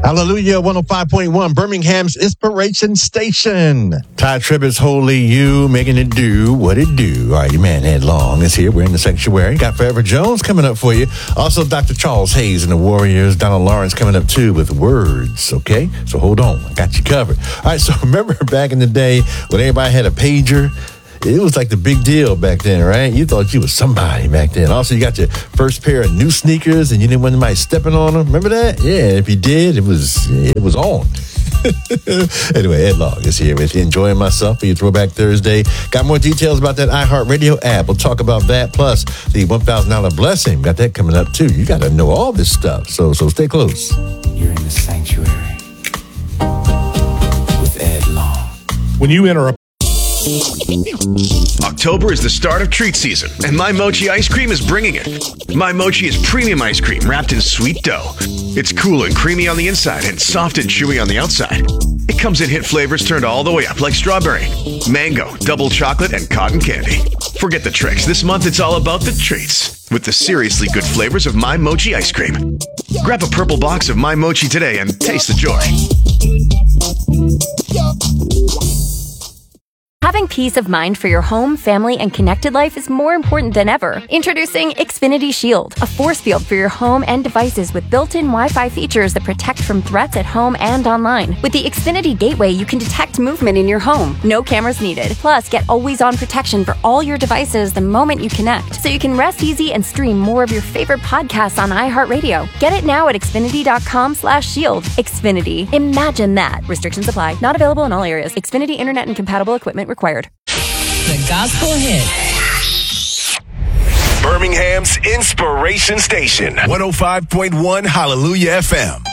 Hallelujah, 105.1, Birmingham's Inspiration Station. Ty Tribbett's Holy You, making it do what it do. All right, your man Ed Long is here. We're in the sanctuary. Got Forever Jones coming up for you. Also, Dr. Charles Hayes and the Warriors. Donald Lawrence coming up, too, with words, okay? So hold on. I got you covered. All right, so remember back in the day when everybody had a pager? It was like the big deal back then, right? You thought you was somebody back then. Also, you got your first pair of new sneakers and you didn't want anybody stepping on them. Remember that? Yeah, if you did, it was on. Anyway, Ed Long is here with you. Enjoying myself for your Throwback Thursday. Got more details about that iHeartRadio app. We'll talk about that. Plus, the $1,000 blessing. Got that coming up, too. You got to know all this stuff. So stay close. You're in the sanctuary with Ed Long. When you enter a October is the start of treat season, and My Mochi ice cream is bringing it. My Mochi is premium ice cream wrapped in sweet dough. It's cool and creamy on the inside and soft and chewy on the outside. It comes in hit flavors turned all the way up like strawberry, mango, double chocolate, and cotton candy. Forget the tricks. This month it's all about the treats with the seriously good flavors of My Mochi ice cream. Grab a purple box of My Mochi today and taste the joy. Having peace of mind for your home, family, and connected life is more important than ever. Introducing Xfinity Shield, a force field for your home and devices with built-in Wi-Fi features that protect from threats at home and online. With the Xfinity Gateway, you can detect movement in your home. No cameras needed. Plus, get always-on protection for all your devices the moment you connect, so you can rest easy and stream more of your favorite podcasts on iHeartRadio. Get it now at Xfinity.com/shield. Xfinity. Imagine that. Restrictions apply. Not available in all areas. Xfinity Internet and compatible equipment required. The Gospel Hit. Birmingham's Inspiration Station. 105.1 Hallelujah FM.